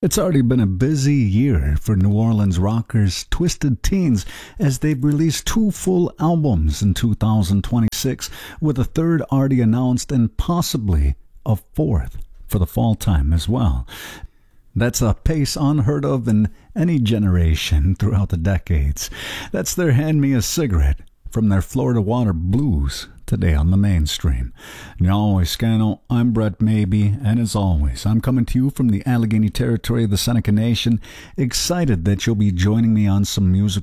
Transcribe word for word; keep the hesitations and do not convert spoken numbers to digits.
It's already been a busy year for New Orleans rockers Twisted Teens as they've released two full albums in two thousand twenty-six, with a third already announced and possibly a fourth for the fall time as well. That's a pace unheard of in any generation throughout the decades. That's their Hand Me a Cigarette from their Florida Water Blues today on the mainstream. Now, Scano, I'm Brett Maybe, and as always, I'm coming to you from the Allegheny territory of the Seneca Nation, excited that you'll be joining me on some musical